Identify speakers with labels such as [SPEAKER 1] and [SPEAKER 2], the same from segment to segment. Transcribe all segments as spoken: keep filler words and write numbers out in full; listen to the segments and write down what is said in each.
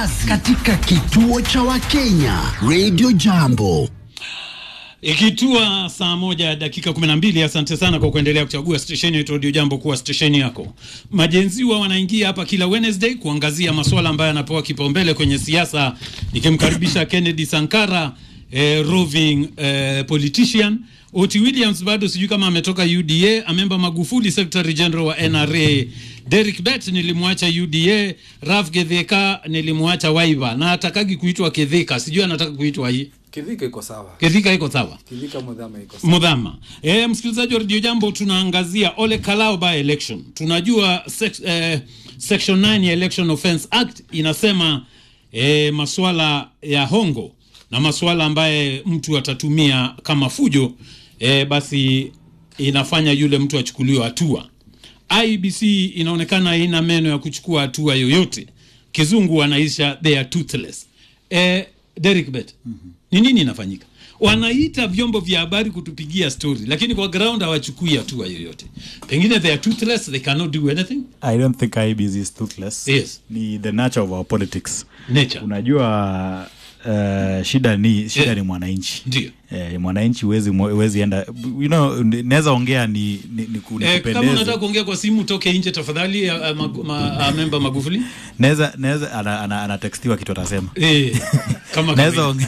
[SPEAKER 1] katika kituo cha Wakenya Radio Jambo.
[SPEAKER 2] Ikitua saa moja dakika kumi na mbili. Asante sana kwa kuendelea kuchagua stesheni ya Radio Jambo kuwa stesheni yako. Majenziwa wanaingia hapa kila Wednesday kuangazia masuala ambayo yanapewa kipaumbele kwenye siasa. Nikimkaribisha Kennedy Sankara, eh, roving eh, politician. Oti Williams bado sijui kama ametoka U D A, amemba Magufuli Secretary General wa N R A. Derek Bet nilimwacha U D A, Raf Gedheka nilimwacha Waiva. Na atakagi kuitwa Kedheka, sijui anataka kuitwa hii.
[SPEAKER 3] Kidhika iko sawa.
[SPEAKER 2] Kidhika iko sawa.
[SPEAKER 3] Kidhika Mudhama iko sawa.
[SPEAKER 2] Mudhama. Eh, msikilizaji wa Radio Jambo, tunaangazia Ole Kalao by election. Tunajua sex, eh, Section nine ya Election Offense Act inasema eh, masuala ya hongo na masuala ambaye mtu atatumia kama fujo, eh, basi inafanya yule mtu achukuliwe hatua. I B C inaonekana haina meno ya kuchukua hatua yoyote. Kizungu wanaisha they are toothless. Eh, Derek Bet. Mm-hmm. Ni nini inafanyika? Wanaita vyombo vya habari kutupigia story, lakini kwa ground hawachukui hatua yoyote. Pengine they are toothless, they cannot do anything.
[SPEAKER 4] I don't think I B C is toothless.
[SPEAKER 2] Yes.
[SPEAKER 4] Ni the nature of our politics.
[SPEAKER 2] Nature.
[SPEAKER 4] Unajua uh, shida ni shida
[SPEAKER 2] yeah.
[SPEAKER 4] ni mwananchi.
[SPEAKER 2] Ndio.
[SPEAKER 4] Eh, mwananchi huwezi huwezi enda, you know, naweza ongea ni ni, ni, ni
[SPEAKER 2] eh, kama unataka kuongea kwa simu toke nje tafadhali, uh, mag, ma, uh, member Magufuli. Naweza
[SPEAKER 4] naweza ana, ana, ana textiwa kitu atasema.
[SPEAKER 2] Eh, kama
[SPEAKER 4] naweza ongea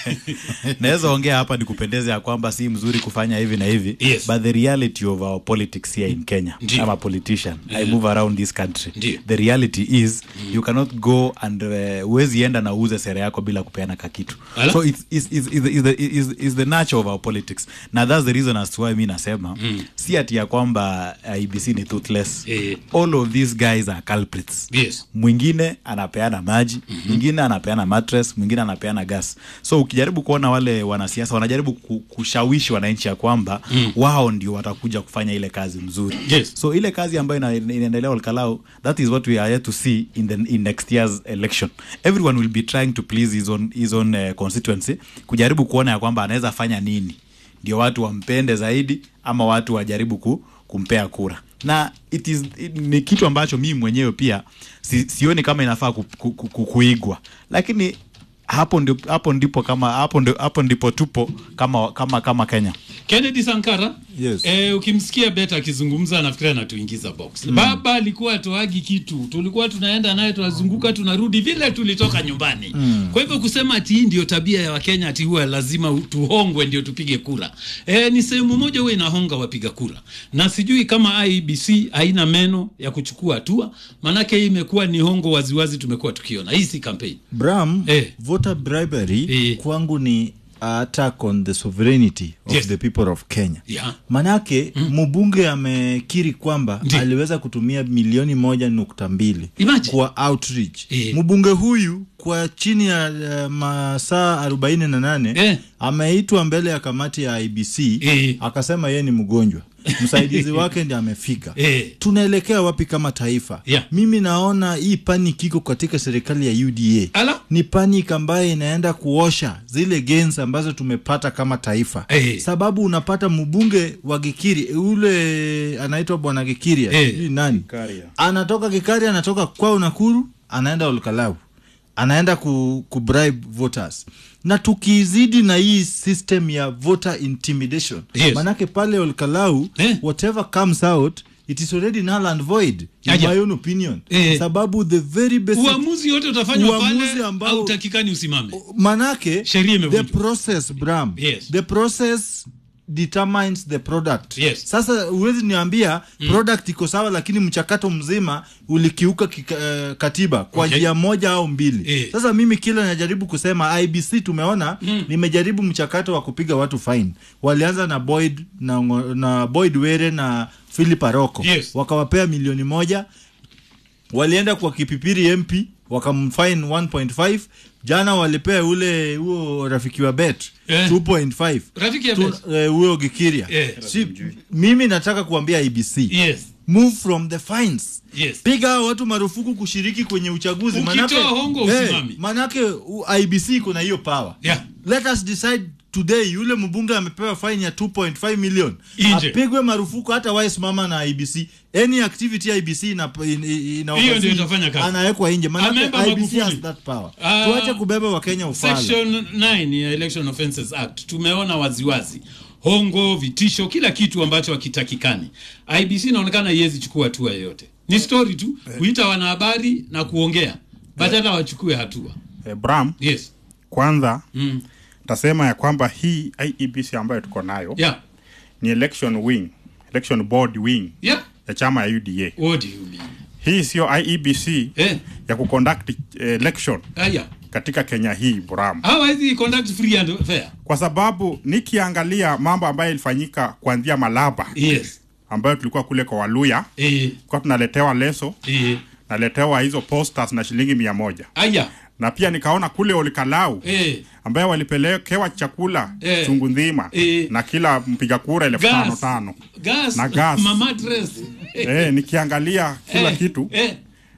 [SPEAKER 4] naweza ongea hapa ni kupendeza ya kwamba si mzuri kufanya hivi na hivi.
[SPEAKER 2] Yes.
[SPEAKER 4] But the reality of our politics here in Kenya,
[SPEAKER 2] Ndiyo.
[SPEAKER 4] I'm a politician.
[SPEAKER 2] Yeah.
[SPEAKER 4] I move around this country.
[SPEAKER 2] Ndiyo.
[SPEAKER 4] The reality is mm. you cannot go and uh, uwezi enda na uuze sera yako bila kupeana kakitu. Ala? So it's is is is is the is, is the nature of our politics. Now that's the reason as to why mimi nasema mm. si ati ya kwamba I B C ni toothless.
[SPEAKER 2] Eh.
[SPEAKER 4] All of these guys are culprits.
[SPEAKER 2] Yes.
[SPEAKER 4] Mwingine anapeana maji, mm-hmm. mwingine anapeana mattress, mwingine anapeana gas. So ukijaribu kuona wale wanasiasa wanajaribu kushawishi wananchi ya kwamba mm. wao ndio watakuja kufanya ile kazi mzuri.
[SPEAKER 2] Yes.
[SPEAKER 4] So ile kazi ambayo inaendelea Ole Kalao, that is what we are yet to see in the in next year's election. Everyone will be trying to please his own his own uh, constituency, kujaribu kuona ya kwamba anaweza fanya nini ndio watu wampende zaidi ama watu wajaribu ku, kumpea kura. Na it is it, ni kitu ambacho mimi mwenyewe pia si, sioni kama inafaa ku, ku, ku, kuigwa. Lakini hapo ndipo hapo ndipo kama hapo ndipo hapo ndipo tupo kama kama kama Kenya.
[SPEAKER 2] Kennedy Sankara,
[SPEAKER 3] yes.
[SPEAKER 2] Eh, ukimsikia Beta akizungumza anafikiria anatuingiza box. Mm. Baba alikuwa atoagi kitu. Tulikuwa tunaenda naye tunazunguka tunarudi vile tulitoka nyumbani. Mm. Kwa hivyo kusema ati hii ndio tabia ya Wakenya ati huwa lazima tuhongwe ndio tupige kura. Eh, ni sehemu moja huwa inahonga wapiga kura. Na sijui kama I B C haina meno ya kuchukua hatua, manake hii imekuwa ni hongo waziwazi tumekuwa tukiona. Hii si campaign.
[SPEAKER 5] Bram,
[SPEAKER 2] eh.
[SPEAKER 5] voter bribery
[SPEAKER 2] eh.
[SPEAKER 5] kwangu ni attack on the sovereignty of
[SPEAKER 2] yes.
[SPEAKER 5] the people of Kenya.
[SPEAKER 2] Yeah.
[SPEAKER 5] Manake mm. mbunge amekiri kwamba Ndi. aliweza kutumia milioni moja nukta mbili
[SPEAKER 2] Imagine.
[SPEAKER 5] kwa outreach.
[SPEAKER 2] Eh.
[SPEAKER 5] Mbunge huyu kwa chini ya uh, masaa arobaini na nane
[SPEAKER 2] eh.
[SPEAKER 5] ameitwa mbele ya kamati ya I B C
[SPEAKER 2] eh.
[SPEAKER 5] akasema yeye ni mgonjwa. Msaidizi wake ndiye amefika.
[SPEAKER 2] Eh.
[SPEAKER 5] Tunaelekea wapi kama taifa?
[SPEAKER 2] Yeah.
[SPEAKER 5] Mimi naona hii panic iko katika serikali ya U D A.
[SPEAKER 2] Ala?
[SPEAKER 5] Ni panic ambayo inaenda kuosha zile gains ambazo tumepata kama taifa.
[SPEAKER 2] Eh.
[SPEAKER 5] Sababu unapata mbunge wa Gikiri, ule anaitwa bwana Gikiria,
[SPEAKER 2] eh.
[SPEAKER 5] nani?
[SPEAKER 4] Gikaria.
[SPEAKER 5] Anatoka Gikaria, anatoka kwao Nakuru, anaenda Ole Kalao. Anaenda ku, ku bribe voters. Na tukizidi na hii system ya voter intimidation,
[SPEAKER 2] yes.
[SPEAKER 5] manake pale Ole Kalao,
[SPEAKER 2] eh.
[SPEAKER 5] whatever comes out, it is already null and void, in
[SPEAKER 2] Aja.
[SPEAKER 5] my own opinion.
[SPEAKER 2] Eh.
[SPEAKER 5] Sababu the very basic
[SPEAKER 2] uamuzi yote utafanywa pale
[SPEAKER 5] ambao,
[SPEAKER 2] au takikani usimame.
[SPEAKER 5] Manake
[SPEAKER 2] sheria imevunjwa.
[SPEAKER 5] The process, Bram.
[SPEAKER 2] Yes.
[SPEAKER 5] The process determines the product.
[SPEAKER 2] Yes.
[SPEAKER 5] Sasa uwezi niambia mm. product iko sawa lakini mchakato mzima ulikiuka kika, uh, katiba kwa njia okay. moja au mbili.
[SPEAKER 2] Eh.
[SPEAKER 5] Sasa mimi kila najaribu kusema I B C tumeona mm. nimejaribu mchakato wa kupiga watu fine. Walianza na Boyd na, na Boyd Were na Philip Aroko.
[SPEAKER 2] Yes.
[SPEAKER 5] Wakawapea milioni moja. Walienda kwa Kipipiri M P wakamfine one point five. Jana walipea ule huo rafiki wa Bet
[SPEAKER 2] eh.
[SPEAKER 5] two point five.
[SPEAKER 2] Rafiki ya Bet
[SPEAKER 5] huo uh, Gikiria.
[SPEAKER 2] Eh.
[SPEAKER 5] Si, mimi nataka kuambia I B C.
[SPEAKER 2] Yes.
[SPEAKER 5] Move from the fines.
[SPEAKER 2] Yes.
[SPEAKER 5] Piga watu marufuku kushiriki kwenye uchaguzi.
[SPEAKER 2] Manake hongo usimami.
[SPEAKER 5] Manake I B C kuna hiyo power.
[SPEAKER 2] Yeah.
[SPEAKER 5] Let us decide today yule mbunge amepewa fine ya two point five million,
[SPEAKER 2] Inje.
[SPEAKER 5] apigwe marufuku hata wise mama na I B C. Any activity I B C ina ina
[SPEAKER 2] Hiyo ndio itafanya kazi.
[SPEAKER 5] Anawekwa nje. Maana
[SPEAKER 2] Amemba
[SPEAKER 5] I B C
[SPEAKER 2] Magufuli.
[SPEAKER 5] has that power.
[SPEAKER 2] Ah,
[SPEAKER 5] Tuache kubeba wa Kenya ufala.
[SPEAKER 2] Section nine ya Election Offences Act tumeona waziwazi hongo, vitisho, kila kitu ambacho hakitakikani. I B C inaonekana haiwezi chukua hatua yoyote. Ni story tu kuita wanahabari na kuongea badala wachukue hatua.
[SPEAKER 6] Eh, Bram,
[SPEAKER 2] Yes.
[SPEAKER 6] kwanza
[SPEAKER 2] Mm.
[SPEAKER 6] tasema ya kwamba hii I E B C ambayo tuko nayo
[SPEAKER 2] Yeah.
[SPEAKER 6] ni election wing, election board wing
[SPEAKER 2] Yeah.
[SPEAKER 6] ya chama ya U D A.
[SPEAKER 2] What do you mean?
[SPEAKER 6] Hii sio I E B C
[SPEAKER 2] Eh.
[SPEAKER 6] ya kuconduct eh, election
[SPEAKER 2] Aya.
[SPEAKER 6] katika Kenya hii, Bram.
[SPEAKER 2] How is it conduct free and fair?
[SPEAKER 6] Kwa sababu nikiangalia mambo ambayo ilifanyika kuanzia Malaba
[SPEAKER 2] Yes.
[SPEAKER 6] ambayo tulikuwa kule kwa Waluya,
[SPEAKER 2] Eh.
[SPEAKER 6] kwa tunaletewa leso,
[SPEAKER 2] Eh.
[SPEAKER 6] naletewa hizo posters na shilingi mia moja.
[SPEAKER 2] Aya.
[SPEAKER 6] Na pia nikaona kule Olikalau
[SPEAKER 2] Eh.
[SPEAKER 6] ambayo walipelekewa chakula
[SPEAKER 2] Eh.
[SPEAKER 6] chungu nzima
[SPEAKER 2] Eh.
[SPEAKER 6] na kila mpiga kura elfu tano
[SPEAKER 2] Gas.
[SPEAKER 6] tano
[SPEAKER 2] Gas.
[SPEAKER 6] na gas.
[SPEAKER 2] Mama dress.
[SPEAKER 6] eh, nikiangalia kila
[SPEAKER 2] Eh.
[SPEAKER 6] kitu
[SPEAKER 2] Eh.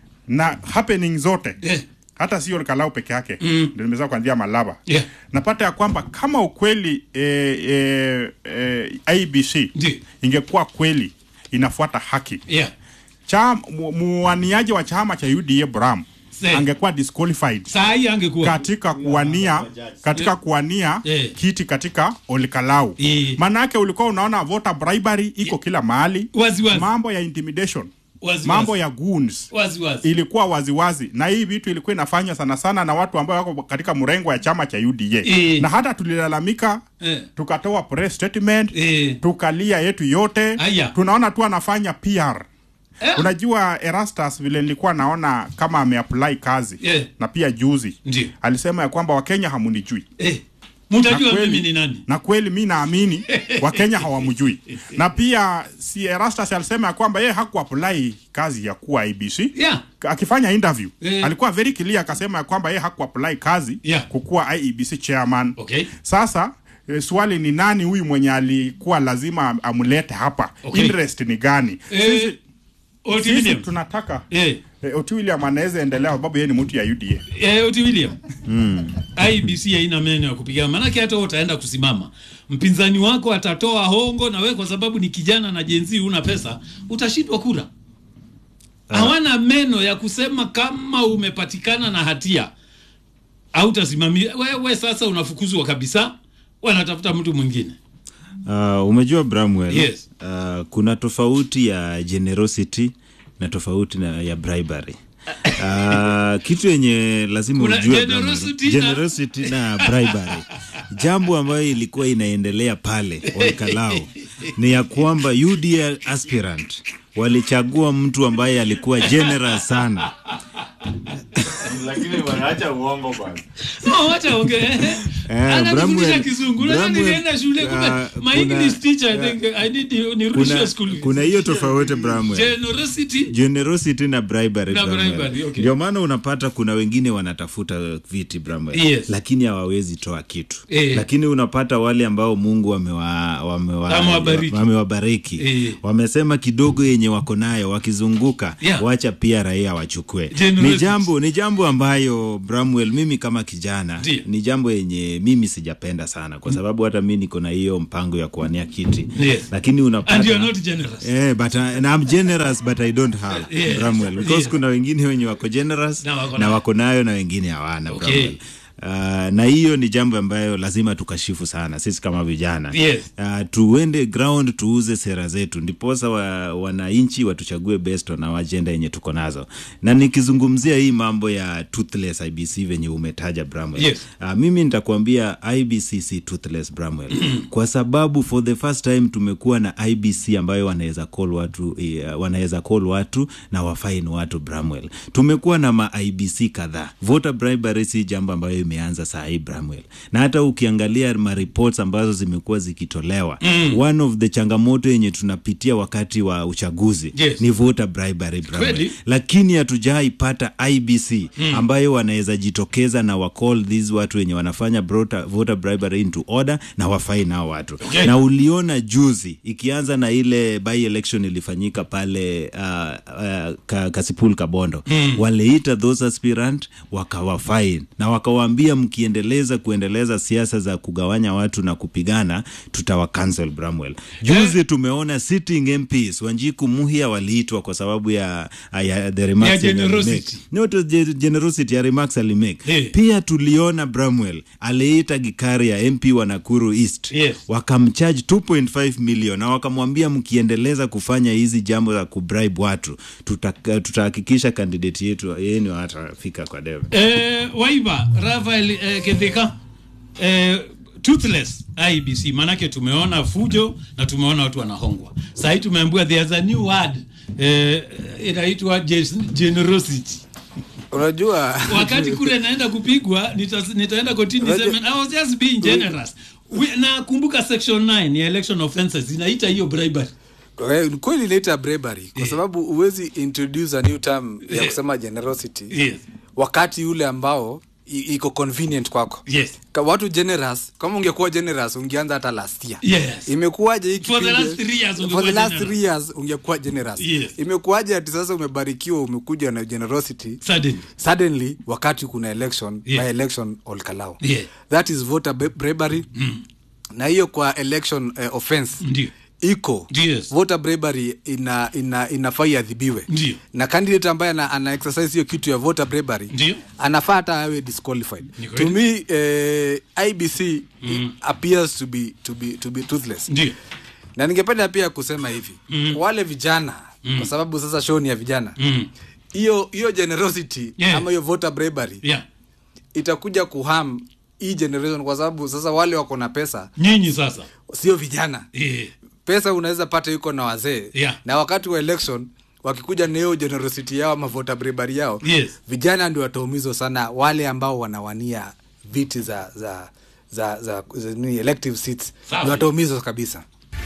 [SPEAKER 6] na happening zote
[SPEAKER 2] Eh.
[SPEAKER 6] hata sio Olikalau peke yake,
[SPEAKER 2] Mm.
[SPEAKER 6] ndio nimeweza kuanzia Malaba.
[SPEAKER 2] Yeah.
[SPEAKER 6] Napata ya kwamba kama ukweli eh, eh, eh, I B C
[SPEAKER 2] Ndi.
[SPEAKER 6] ingekuwa kweli inafuata haki,
[SPEAKER 2] Yeah.
[SPEAKER 6] cha mu- muwaniaji wa chama cha U D A Bram
[SPEAKER 2] Se.
[SPEAKER 6] angekuwa disqualified
[SPEAKER 2] Saa hii angekuwa.
[SPEAKER 6] katika kuwania katika
[SPEAKER 2] Yeah.
[SPEAKER 6] kuwania
[SPEAKER 2] Yeah.
[SPEAKER 6] kiti katika Olikalau.
[SPEAKER 2] Yeah.
[SPEAKER 6] Manake ulikuwa unaona voter bribery iko
[SPEAKER 2] Yeah.
[SPEAKER 6] kila mahali,
[SPEAKER 2] Wazi wazi.
[SPEAKER 6] mambo ya intimidation,
[SPEAKER 2] Wazi
[SPEAKER 6] mambo
[SPEAKER 2] wazi.
[SPEAKER 6] ya goons
[SPEAKER 2] Wazi wazi.
[SPEAKER 6] ilikuwa waziwazi, na hii vitu ilikuwa inafanywa sana sana na watu ambao wako katika mrengo ya chama cha U D A.
[SPEAKER 2] Eh.
[SPEAKER 6] Na hata tulilalamika,
[SPEAKER 2] Eh.
[SPEAKER 6] tukatoa press statement,
[SPEAKER 2] Eh.
[SPEAKER 6] tukalia yetu yote.
[SPEAKER 2] Aya.
[SPEAKER 6] Tunaona tu anafanya P R.
[SPEAKER 2] Eh.
[SPEAKER 6] Unajua Erastus vile nilikuwa naona kama ameapply kazi
[SPEAKER 2] Eh.
[SPEAKER 6] na pia juzi
[SPEAKER 2] Ndiyo.
[SPEAKER 6] alisema ya kwamba Wakenya hamunijui.
[SPEAKER 2] Eh.
[SPEAKER 6] Na
[SPEAKER 2] Mtajua
[SPEAKER 6] kweli-
[SPEAKER 2] mimi ni nani?
[SPEAKER 6] Na kweli mi naamini Wakenya hawamjui. Na pia si Erastus alisema ya kwamba yeye hakuapply kazi ya kuwa I B C.
[SPEAKER 2] Yeah.
[SPEAKER 6] Akifanya interview
[SPEAKER 2] Eh.
[SPEAKER 6] alikuwa very clear, akasema ya kwamba yeye hakuapply kazi
[SPEAKER 2] Yeah.
[SPEAKER 6] kukuwa I E B C chairman.
[SPEAKER 2] Okay.
[SPEAKER 6] Sasa e, swali ni nani huyu mwenye alikuwa lazima am- amlete hapa?
[SPEAKER 2] Okay.
[SPEAKER 6] Interest ni gani?
[SPEAKER 2] Eh.
[SPEAKER 6] Sisi,
[SPEAKER 2] Oti
[SPEAKER 6] sisi
[SPEAKER 2] William.
[SPEAKER 6] tunataka
[SPEAKER 2] Eh.
[SPEAKER 6] e, Oti William anaweza endelea sababu yeye ni mtu ya U D A.
[SPEAKER 2] Eh, Oti William. Mm. I B C haina meno ya kupiga. Maanake hata wewe utaenda kusimama. Mpinzani wako atatoa hongo na wewe kwa sababu ni kijana na jenzi una pesa, utashindwa kura. Hawana meno ya kusema kama umepatikana na hatia au utasimamia. Wewe sasa unafukuzwa kabisa. Wanatafuta mtu mwingine.
[SPEAKER 7] Uh, umejua Bramwell,
[SPEAKER 2] Yes.
[SPEAKER 7] uh, kuna tofauti ya generosity na tofauti na ya bribery. Uh, kitu yenye lazima
[SPEAKER 2] Kuna
[SPEAKER 7] ujue
[SPEAKER 2] generosity
[SPEAKER 7] Bramwell,
[SPEAKER 2] na-
[SPEAKER 7] generosity na bribery. Jambo ambayo ilikuwa inaendelea pale Olkalau ni ya kwamba U D A aspirant walichagua mtu ambaye alikuwa generous sana.
[SPEAKER 5] Lakini wanaacha uongo bwana.
[SPEAKER 2] No, wacha ongee.
[SPEAKER 7] Eh,
[SPEAKER 2] Ananifundisha
[SPEAKER 7] Bramwell-
[SPEAKER 2] Kizungu. Unajua
[SPEAKER 7] Bramwell,
[SPEAKER 2] nilienda shule kumbe
[SPEAKER 7] uh,
[SPEAKER 2] my
[SPEAKER 7] kuna-
[SPEAKER 2] English teacher I think I need you nirudishwe
[SPEAKER 7] Kuna
[SPEAKER 2] school.
[SPEAKER 7] kuna hiyo tofauti Bramwell.
[SPEAKER 2] Generosity.
[SPEAKER 7] Generosity na bribery,
[SPEAKER 2] Na
[SPEAKER 7] Bramwell.
[SPEAKER 2] bribery, okay.
[SPEAKER 7] Ndio maana unapata kuna wengine wanatafuta viti Bramwell,
[SPEAKER 2] Yes.
[SPEAKER 7] lakini hawawezi toa kitu.
[SPEAKER 2] Eh.
[SPEAKER 7] Lakini unapata wale ambao Mungu wamewa wamewa
[SPEAKER 2] Amewabariki.
[SPEAKER 7] wamewabariki.
[SPEAKER 2] Eh.
[SPEAKER 7] Wamesema kidogo yenye wako nayo wakizunguka,
[SPEAKER 2] Yeah.
[SPEAKER 7] wacha pia raia wachukue.
[SPEAKER 2] Generosity.
[SPEAKER 7] Ni jambo ni jambo ambayo Bramwell, mimi kama kijana
[SPEAKER 2] Ndiyo.
[SPEAKER 7] ni jambo yenye mimi sijapenda sana kwa sababu hata mimi niko na hiyo mpango ya kuwania kiti.
[SPEAKER 2] Yes.
[SPEAKER 7] Lakini unapata
[SPEAKER 2] And you are not generous.
[SPEAKER 7] Eh, but I, and I'm generous but I don't have
[SPEAKER 2] Yeah.
[SPEAKER 7] Bramwell because
[SPEAKER 2] Yeah.
[SPEAKER 7] kuna wengine wenye wako generous
[SPEAKER 2] Na wako
[SPEAKER 7] na
[SPEAKER 2] nayo.
[SPEAKER 7] wako nayo na wengine hawana,
[SPEAKER 2] Okay.
[SPEAKER 7] Bramwell. Uh, na hiyo ni jambo ambayo lazima tukashifu sana sisi kama vijana.
[SPEAKER 2] Yes.
[SPEAKER 7] Uh, tuende ground tuuze sera zetu ndiposa wa, wananchi watuchague based on our agenda yenye tuko nazo. Na nikizungumzia hii mambo ya toothless I B C venye umetaja Bramwell.
[SPEAKER 2] Yes.
[SPEAKER 7] Uh, mimi nitakwambia I B C si toothless Bramwell. Kwa sababu for the first time tumekuwa na I B C ambayo wanaweza call watu uh, wanaweza call watu na wafine watu Bramwell. Tumekuwa na ma I B C kadhaa. Voter bribery si jambo ambayo imeanza saa hii Bramwell. Na hata ukiangalia ma reports ambazo zimekuwa zikitolewa, mm. one of the changamoto yenye tunapitia wakati wa uchaguzi
[SPEAKER 2] Yes.
[SPEAKER 7] ni voter bribery Bramwell.
[SPEAKER 2] Kweli?
[SPEAKER 7] Lakini hatujaipata I B C mm. ambayo wanaweza jitokeza na wa call these watu wenye wanafanya voter, voter bribery into order na wafai nao watu.
[SPEAKER 2] Okay.
[SPEAKER 7] Na uliona juzi ikianza na ile by election ilifanyika pale uh, uh, ka, Kasipul Kabondo mm. waliita those aspirant wakawafine na wakawaambia wakamwambia mkiendeleza kuendeleza siasa za kugawanya watu na kupigana tutawa cancel Bramwell. Juzi tumeona sitting M Ps Wanjiku Muhia waliitwa kwa sababu ya, ya the remarks
[SPEAKER 2] ya generosity.
[SPEAKER 7] Not generosity ya remarks alimake.
[SPEAKER 2] Hey.
[SPEAKER 7] Pia tuliona Bramwell aliita Gikaria M P wa Nakuru East.
[SPEAKER 2] Yes.
[SPEAKER 7] Wakamcharge two point five million na wakamwambia mkiendeleza kufanya hizi jambo za kubribe watu tutahakikisha tuta candidate yetu yenu hatafika kwa debe.
[SPEAKER 2] Eh, Waiba Rafael eh, Ketheka eh, toothless I B C, manake tumeona fujo na tumeona watu wanahongwa. Sasa hii tumeambiwa there's a new word eh, inaitwa generosity.
[SPEAKER 3] Unajua
[SPEAKER 2] Wakati kule naenda kupigwa nita, nitaenda kotini sema I was just being generous. We, na kumbuka section nine ya election offenses inaita hiyo bribery.
[SPEAKER 3] Kweli inaita bribery kwa sababu uwezi introduce a new term ya kusema generosity.
[SPEAKER 2] Yes.
[SPEAKER 3] Wakati ule ambao iko convenient kwako.
[SPEAKER 2] Yes.
[SPEAKER 3] Kwa watu generous, kama ungekuwa generous ungeanza hata last year.
[SPEAKER 2] Yes.
[SPEAKER 3] Imekuwaje hiki
[SPEAKER 2] For the last three years ungekuwa
[SPEAKER 3] For the last
[SPEAKER 2] generous.
[SPEAKER 3] three years ungekuwa generous.
[SPEAKER 2] Yes.
[SPEAKER 3] Imekuwaje ati sasa umebarikiwa umekuja na generosity?
[SPEAKER 2] Suddenly.
[SPEAKER 3] Suddenly wakati kuna election,
[SPEAKER 2] Yeah.
[SPEAKER 3] by election all kalau.
[SPEAKER 2] Yeah.
[SPEAKER 3] That is voter bribery. Mm. Na hiyo kwa election uh, offense.
[SPEAKER 2] Ndio.
[SPEAKER 3] Iko.
[SPEAKER 2] Yes.
[SPEAKER 3] Voter bribery ina ina inafaa iadhibiwe.
[SPEAKER 2] Ndio.
[SPEAKER 3] Na candidate ambaye ana, ana exercise hiyo kitu ya voter bribery
[SPEAKER 2] Ndio.
[SPEAKER 3] anafaa hata awe disqualified. To me eh, I B C mm. appears to be to be to be toothless.
[SPEAKER 2] Ndio.
[SPEAKER 3] Na ningependa pia kusema hivi mm. wale vijana mm. kwa sababu sasa show ni ya vijana hiyo mm. hiyo generosity yeah. ama hiyo voter bribery
[SPEAKER 2] yeah.
[SPEAKER 3] itakuja kuharm hii generation kwa sababu sasa wale wako na pesa
[SPEAKER 2] nyinyi sasa
[SPEAKER 3] sio vijana
[SPEAKER 2] yeah.
[SPEAKER 3] pesa unaweza pata yuko na wazee
[SPEAKER 2] yeah.
[SPEAKER 3] na wakati wa election wakikuja na hiyo generosity yao ama voter bribery yao
[SPEAKER 2] yes.
[SPEAKER 3] vijana ndio wataumizwa sana wale ambao wanawania viti za za za za, za, za elective seats ndio wataumizwa kabisa.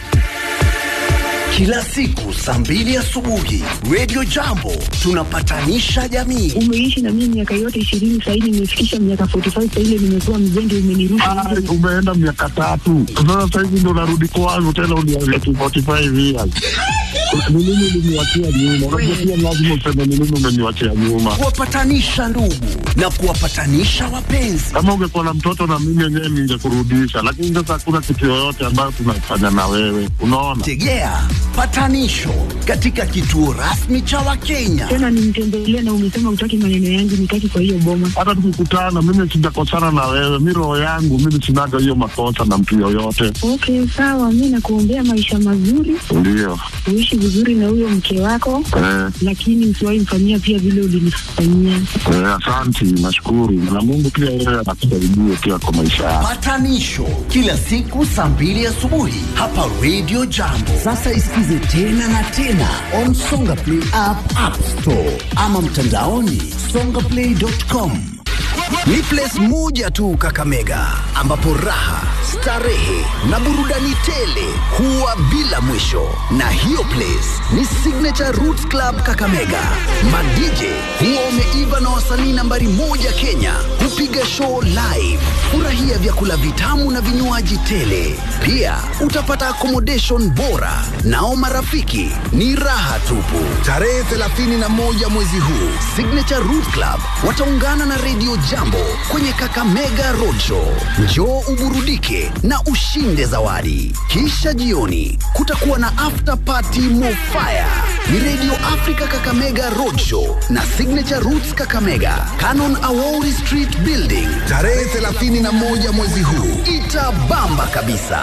[SPEAKER 1] Kila siku saa mbili asubuhi Radio Jambo tunapatanisha jamii.
[SPEAKER 8] Umeishi na mimi miaka yote ishirini, sasa hivi nimefikisha miaka arobaini na tano, sasa ile nimekuwa mzee, umenirusha
[SPEAKER 9] nje. Umeenda miaka tatu. Sasa hivi ndo narudi kwangu tena unialete arobaini na tano years. Ni nini uliniwachia nyuma? Unajua pia lazima useme ni nini umeniwachia nyuma.
[SPEAKER 1] Kuwapatanisha ndugu na kuwapatanisha wapenzi.
[SPEAKER 9] Kama ungekuwa na mtoto na mimi yenyewe ningekurudisha, lakini sasa hakuna kitu yoyote ambayo tunafanya na wewe. Unaona?
[SPEAKER 1] Tegea patanisho katika kituo rasmi cha Wakenya.
[SPEAKER 8] Tena nimtembelea na umesema utaki maneno yangu nitaki kwa hiyo boma.
[SPEAKER 9] Hata tukikutana mimi sijakosana na wewe. Mimi roho yangu mimi sinaga hiyo makosa na mtu yoyote.
[SPEAKER 8] Okay, sawa, mimi nakuombea maisha mazuri.
[SPEAKER 9] Ndio.
[SPEAKER 8] Uishi vizuri na huyo mke wako.
[SPEAKER 9] Eh.
[SPEAKER 8] Lakini usiwahi mfanyia pia vile ulinifanyia.
[SPEAKER 9] Eh, asante, nashukuru. Na Mungu pia yeye atakusaidia pia kwa maisha yako.
[SPEAKER 1] Patanisho kila siku saa mbili asubuhi hapa Radio Jambo. Sasa isikize tena na tena on Songa Play app, App Store ama mtandaoni songaplay dot com. Ni place moja tu Kakamega ambapo raha, starehe na burudani tele huwa bila mwisho, na hiyo place ni Signature Roots Club Kakamega. Ma-D J huwa wameiva na wasanii nambari moja Kenya hupiga show live. Furahia vyakula vitamu na vinywaji tele. Pia utapata accommodation bora, nao marafiki ni raha tupu. Tarehe thelathini na moja mwezi huu Signature Roots Club wataungana na Radio Jambo kwenye Kakamega Roadshow. Njoo uburudike na ushinde zawadi. Kisha jioni kutakuwa na after party mofire. Ni Radio Africa Kakamega Roadshow na Signature Roots Kakamega, Canon Awori Street Building. Tarehe thelathini na moja mwezi huu itabamba kabisa.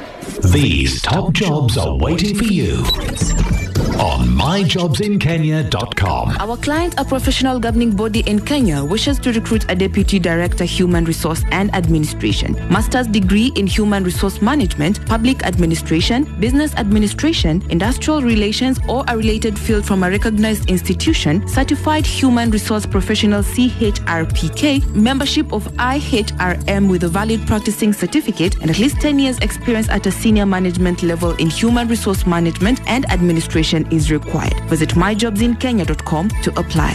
[SPEAKER 10] These top jobs are waiting for you on my jobs in kenya dot com.
[SPEAKER 11] Our client, a professional governing body in Kenya, wishes to recruit a Deputy Director, Human Resource and Administration, Master's degree in Human Resource Management, Public Administration, Business Administration, Industrial Relations, or a related field from a recognized institution, Certified Human Resource Professional C H R P K, membership of I H R M with a valid practicing certificate, and at least ten years experience at a senior management level in Human Resource Management and Administration is required. Visit my jobs in kenya dot com to apply.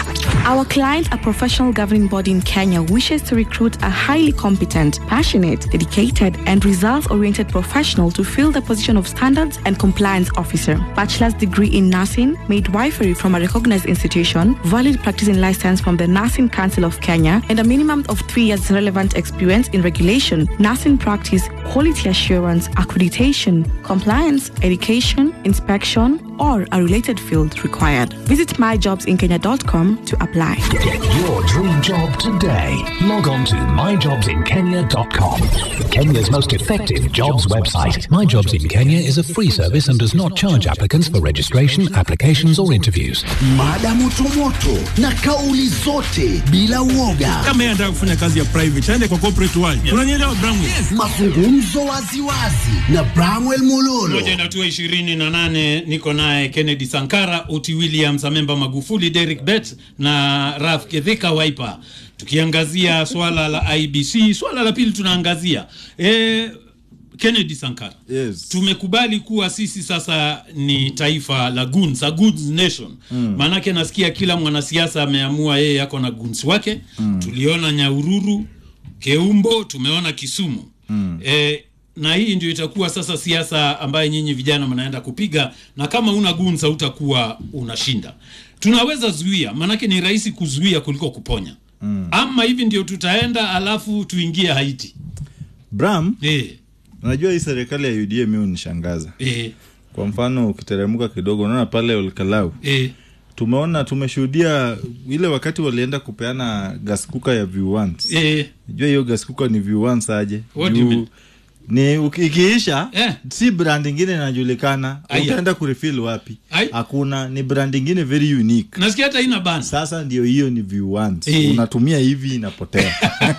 [SPEAKER 11] Our client, a professional governing body in Kenya, wishes to recruit a highly competent, passionate, dedicated, and results-oriented professional to fill the position of Standards and Compliance Officer. Bachelor's degree in nursing, midwifery from a recognized institution, valid practicing license from the Nursing Council of Kenya, and a minimum of three years relevant experience in regulation, nursing practice, quality assurance, accreditation, compliance, education, inspection, or a related field required. Visit my jobs in kenya dot com to apply.
[SPEAKER 10] Get your dream job today. Log on to my jobs in kenya dot com. Kenya's most effective jobs website. My Jobs in Kenya is a free service and does not charge applicants for registration, applications or interviews.
[SPEAKER 1] Mada moto moto na kauli zote bila uoga.
[SPEAKER 12] Kama yeye anataka kufanya kazi ya private, aende kwa corporate world. Unanielewa Bramwell?
[SPEAKER 1] Yes. Mazungumzo wazi wazi na Bramwell Mololo.
[SPEAKER 2] Moja na tu ishirini na nane niko naye Kennedy Sankara, Oti Williams, Amemba Magufuli, Derek Bet na Raf Ketheka Wiper. Tukiangazia swala la I B C, swala la pili tunaangazia eh Kennedy Sankara.
[SPEAKER 5] Yes.
[SPEAKER 2] Tumekubali kuwa sisi sasa ni taifa la goons, a goods nation. Mm. Manake nasikia kila mwanasiasa ameamua yeye yako na goons wake. Mm. Tuliona Nyahururu, Keumbo, tumeona Kisumu. Mm. Eh, na hii ndio itakuwa sasa siasa ambaye nyinyi vijana mnaenda kupiga, na kama una goons utakuwa unashinda. Tunaweza zuia, manake ni rahisi kuzuia kuliko kuponya. Mm. Ama hivi ndio tutaenda alafu tuingie Haiti.
[SPEAKER 5] Bram,
[SPEAKER 2] eh
[SPEAKER 5] unajua hii serikali ya U D A mimi unishangaza.
[SPEAKER 2] Eh.
[SPEAKER 5] Kwa mfano ukiteremka kidogo unaona pale Olkalau.
[SPEAKER 2] Eh.
[SPEAKER 5] Tumeona tumeshuhudia ile wakati walienda kupeana gas cooker ya V one.
[SPEAKER 2] Eh.
[SPEAKER 5] Unajua hiyo gas cooker ni V one aje?
[SPEAKER 2] What do you mean?
[SPEAKER 5] Ni ukiisha
[SPEAKER 2] eh.
[SPEAKER 5] si brand nyingine inajulikana, utaenda kurefill wapi? Hakuna, ni brand nyingine very unique.
[SPEAKER 2] Nasikia hata ina bana.
[SPEAKER 5] Sasa ndio hiyo ni V one.
[SPEAKER 2] Eh.
[SPEAKER 5] Unatumia hivi inapotea.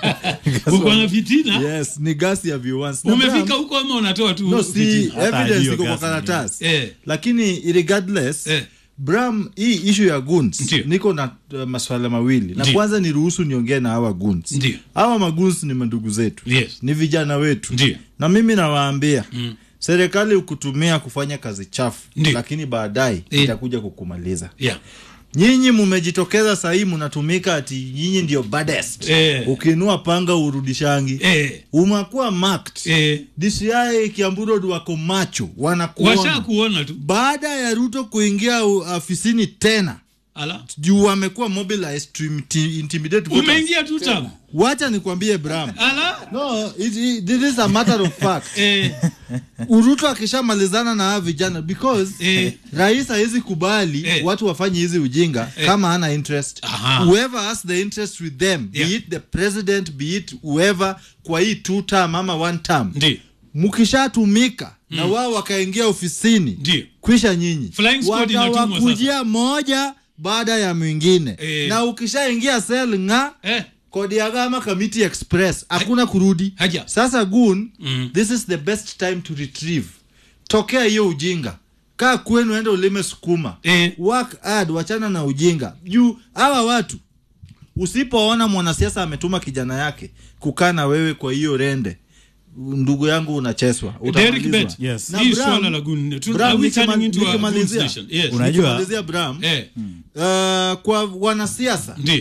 [SPEAKER 2] Uko na fitina?
[SPEAKER 5] Yes, ni gas ya V one.
[SPEAKER 2] Umefika huko ama unatoa tu?
[SPEAKER 5] No, si evidence iko kwa karatasi.
[SPEAKER 2] Eh.
[SPEAKER 5] Lakini regardless, eh. Bram, hii issue ya goons, Ndiyo. niko na uh, maswala mawili. Na
[SPEAKER 2] Ndiyo.
[SPEAKER 5] kwanza ni ruhusu niongee na hawa goons.
[SPEAKER 2] Ndiyo.
[SPEAKER 5] Hawa magoons ni mandugu zetu.
[SPEAKER 2] Yes.
[SPEAKER 5] Ni vijana wetu.
[SPEAKER 2] Ndiyo.
[SPEAKER 5] Na mimi nawaambia, mm. serikali ukutumia kufanya kazi chafu,
[SPEAKER 2] Ndiyo.
[SPEAKER 5] lakini baadaye
[SPEAKER 2] eh.
[SPEAKER 5] itakuja kukumaliza.
[SPEAKER 2] Yeah.
[SPEAKER 5] Nyinyi mumejitokeza sahi mnatumika ati nyinyi ndio baddest.
[SPEAKER 2] Eh.
[SPEAKER 5] Ukiinua panga urudishangi.
[SPEAKER 2] Eh.
[SPEAKER 5] Umakuwa marked.
[SPEAKER 2] Eh.
[SPEAKER 5] D C I Kiamburu wako macho, wanakuona.
[SPEAKER 2] Washa kuona tu.
[SPEAKER 5] Baada ya Ruto kuingia afisini tena.
[SPEAKER 2] Ala.
[SPEAKER 5] Juu wamekuwa mobilized to intimidate voters.
[SPEAKER 2] Umeingia tu tamu.
[SPEAKER 5] Wacha nikwambie Bram.
[SPEAKER 2] Ala.
[SPEAKER 5] No, it, it, this is a matter of fact.
[SPEAKER 2] eh.
[SPEAKER 5] Uruto akishamalizana na hawa vijana because
[SPEAKER 2] eh.
[SPEAKER 5] rais haizi kubali eh. watu wafanye hizi ujinga eh. kama hana interest.
[SPEAKER 2] Aha.
[SPEAKER 5] Whoever has the interest with them, yeah. be it the president, be it whoever, kwa hii two term ama one term.
[SPEAKER 2] Ndi.
[SPEAKER 5] Mukishatumika mm. na wao wakaingia ofisini.
[SPEAKER 2] Ndi.
[SPEAKER 5] Kwisha nyinyi.
[SPEAKER 2] Watawakujia
[SPEAKER 5] moja baada ya mwingine.
[SPEAKER 2] Eh.
[SPEAKER 5] Na ukishaingia cell nga
[SPEAKER 2] eh.
[SPEAKER 5] kodi ya gama committee express hakuna kurudi.
[SPEAKER 2] Haja.
[SPEAKER 5] Sasa goon,
[SPEAKER 2] mm.
[SPEAKER 5] this is the best time to retrieve. Tokea hiyo ujinga. Kaa kwenu enda ulime sukuma.
[SPEAKER 2] Eh.
[SPEAKER 5] Work hard, wachana na ujinga. Juu hawa watu usipoona mwanasiasa ametuma kijana yake kukaa na wewe kwa hiyo rende, ndugu yangu unacheswa,
[SPEAKER 2] utamalizwa. Yes.
[SPEAKER 5] Na
[SPEAKER 2] hii
[SPEAKER 5] Bram,
[SPEAKER 2] swala la gun
[SPEAKER 5] Bram,
[SPEAKER 2] nikimalizia
[SPEAKER 5] yes. Unajua Bram,
[SPEAKER 2] eh.
[SPEAKER 5] uh, kwa wanasiasa
[SPEAKER 2] ndio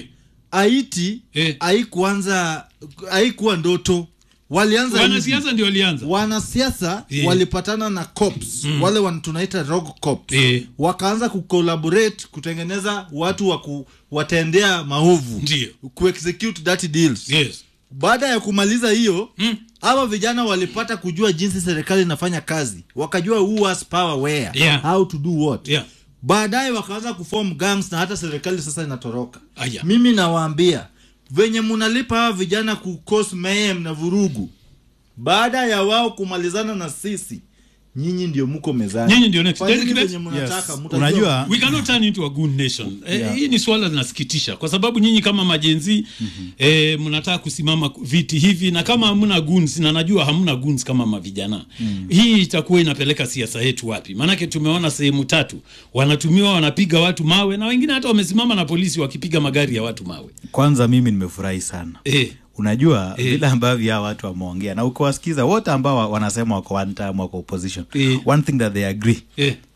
[SPEAKER 5] Haiti
[SPEAKER 2] eh.
[SPEAKER 5] haikuanza haikuwa ndoto. Walianza
[SPEAKER 2] wanasiasa ndio walianza.
[SPEAKER 5] Wanasiasa
[SPEAKER 2] eh.
[SPEAKER 5] walipatana na cops, mm. wale wan tunaita rogue cops.
[SPEAKER 2] Eh.
[SPEAKER 5] Wakaanza kucollaborate kutengeneza watu wa kuwatendea maovu.
[SPEAKER 2] Ndio.
[SPEAKER 5] Kuexecute dirty deals.
[SPEAKER 2] Yes.
[SPEAKER 5] Baada ya kumaliza hiyo,
[SPEAKER 2] mm.
[SPEAKER 5] hawa vijana walipata kujua jinsi serikali inafanya kazi. Wakajua who has power where,
[SPEAKER 2] yeah.
[SPEAKER 5] how to do what.
[SPEAKER 2] Yeah.
[SPEAKER 5] Baadaye wakaanza kuform gangs na hata serikali sasa inatoroka.
[SPEAKER 2] Aya.
[SPEAKER 5] Mimi nawaambia, venye munalipa hawa vijana kukose mayhem na vurugu, baada ya wao kumalizana na sisi, nyinyi ndio mko mezani.
[SPEAKER 2] Nyinyi ndio next.
[SPEAKER 5] Venye mnataka,
[SPEAKER 4] yes. Unajua,
[SPEAKER 2] we cannot turn into a good nation. Yeah. Eh, hii ni swala linasikitisha kwa sababu nyinyi kama majenzi mm-hmm. eh, mnataka kusimama viti hivi, na kama hamna goons, na najua hamna goons kama mavijana. Mm. Hii itakuwa inapeleka siasa yetu wapi? Maanake tumeona sehemu tatu wanatumiwa, wanapiga watu mawe, na wengine hata wamesimama na polisi wakipiga magari ya watu mawe.
[SPEAKER 4] Kwanza mimi nimefurahi sana.
[SPEAKER 2] Eh.
[SPEAKER 4] Unajua
[SPEAKER 2] eh.
[SPEAKER 4] vile ambavyo hawa watu wameongea na ukiwasikiza wote ambao wanasema wako one term wako opposition,
[SPEAKER 2] eh.
[SPEAKER 4] one thing that they agree,
[SPEAKER 2] eh.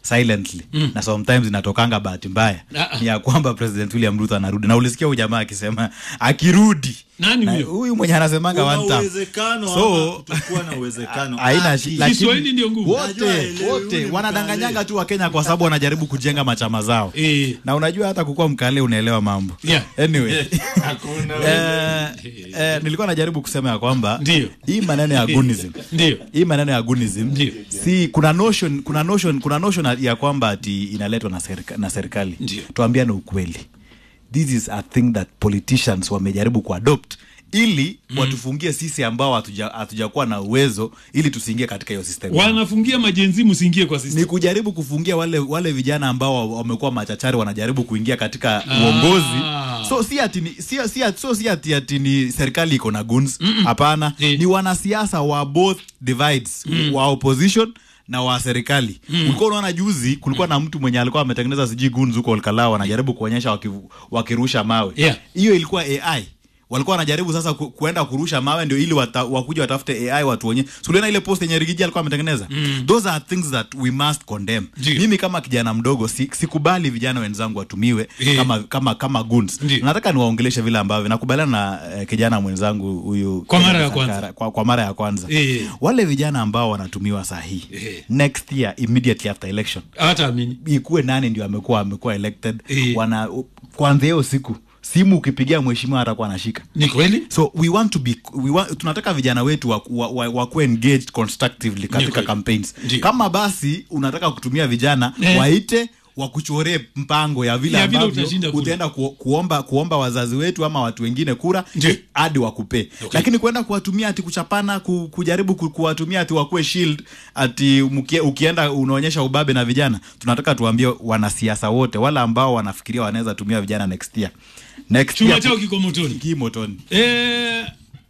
[SPEAKER 4] silently mm. na sometimes inatokanga bahati mbaya ni ya kwamba President William Ruto anarudi, na ulisikia huyu jamaa akisema akirudi
[SPEAKER 2] nani huyo
[SPEAKER 4] huyu mwenye anasemanga one time
[SPEAKER 5] uwezekano
[SPEAKER 4] so
[SPEAKER 5] tutakuwa na uwezekano
[SPEAKER 4] haina
[SPEAKER 2] Kiswahili ndio ngumu
[SPEAKER 4] wote wote wanadanganyanga tu wa Kenya kwa sababu wanajaribu kujenga machama zao
[SPEAKER 2] e.
[SPEAKER 4] na unajua hata kukua mkale unaelewa mambo
[SPEAKER 2] yeah.
[SPEAKER 4] anyway
[SPEAKER 5] hakuna
[SPEAKER 4] eh, eh, nilikuwa najaribu kusema ya kwamba
[SPEAKER 2] ndio
[SPEAKER 4] hii maneno ya gunism
[SPEAKER 2] ndio
[SPEAKER 4] hii maneno ya gunism
[SPEAKER 2] ndio
[SPEAKER 4] si kuna notion kuna notion kuna notion ya kwamba ati inaletwa na serikali na serikali tuambiane ukweli. This is a thing that politicians wamejaribu kuadopt ili mm. watufungie sisi ambao hatuja hatujakuwa na uwezo ili tusiingie katika hiyo system.
[SPEAKER 2] Wanafungia majenzi msiingie kwa system.
[SPEAKER 4] Ni kujaribu kufungia wale wale vijana ambao wamekuwa machachari wanajaribu kuingia katika ah. uongozi. So si ati ni si si so si ati ati ni serikali iko na guns. Hapana, ni wanasiasa wa both divides, mm. wa opposition na wa serikali. Mm. Ulikuwa unaona juzi kulikuwa mm. na mtu mwenye alikuwa ametengeneza siji guns huko Olkalao anajaribu kuonyesha waki, wakirusha mawe. Hiyo yeah. ilikuwa A I. Walikuwa wanajaribu sasa ku, kuenda kurusha mawe ndio ili wata, wakuja watafute A I watu wenyewe. Suliona ile post yenye Rigiji alikuwa ametengeneza. Mm. Those are things that we must condemn. Ndiyo. Mimi kama kijana mdogo si, sikubali vijana wenzangu watumiwe e. kama kama kama guns. Ndiyo. Nataka niwaongeleshe vile ambavyo nakubaliana na eh, kijana mwenzangu huyu
[SPEAKER 2] kwa mara ya kwanza.
[SPEAKER 4] Kwa, kwa mara ya kwanza. E. Wale vijana ambao wanatumiwa sahihi. E. Next year immediately after election.
[SPEAKER 2] Hata amini.
[SPEAKER 4] Ikuwe nani ndio amekuwa amekuwa elected. E. Wana kwanza hiyo siku simu ukipigia mheshimiwa atakuwa anashika.
[SPEAKER 2] Ni kweli?
[SPEAKER 4] So we want to be we want, tunataka vijana wetu wa, wa, wa, wa kuwa engaged constructively katika campaigns. Ndiyo. Kama basi unataka kutumia vijana eh. waite wakuchoree mpango ya vile ambavyo utaenda ku, kuomba kuomba wazazi wetu ama watu wengine kura hadi wakupe. Okay. Lakini kwenda kuwatumia ati kuchapana ku, kujaribu ku, kuwatumia ati wakue shield ati mukie, ukienda unaonyesha ubabe na vijana. Tunataka tuambie wanasiasa wote wala ambao wanafikiria wanaweza tumia vijana next year. Next
[SPEAKER 2] Chuma year chao kiko motoni.
[SPEAKER 4] Kiko motoni.
[SPEAKER 2] Eh